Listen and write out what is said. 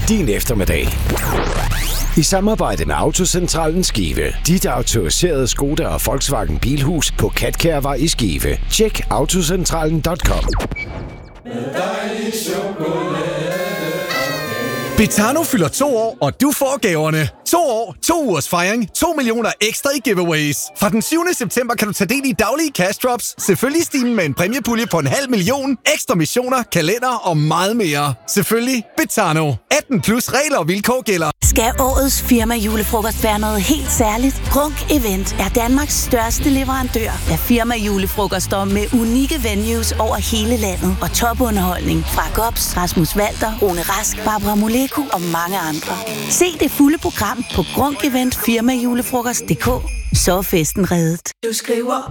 din eftermiddag. I samarbejde med Autocentralen Skive. Dit autoriserede Skoda og Volkswagen Bilhus på Katkærvej i Skive. Tjek autocentralen.com. Betano fylder 2 år, og du får gaverne. 2 år, 2 ugers fejring, 2 millioner ekstra i giveaways. Fra den 7. september kan du tage del i daglige cash drops, selvfølgelig stigen med en præmiepulje på 500.000, ekstra missioner, kalender og meget mere. Selvfølgelig Betano. 18 plus regler og vilkår gælder. Skal årets firma julefrokost være noget helt særligt? Grunk Event er Danmarks største leverandør af firma julefrokoster med unikke venues over hele landet og topunderholdning fra Gops, Rasmus Walter, Rune Rask, Barbara Moleko og mange andre. Se det fulde program på grunkeventfirmajulefrokost.dk. Så er festen reddet. Du skriver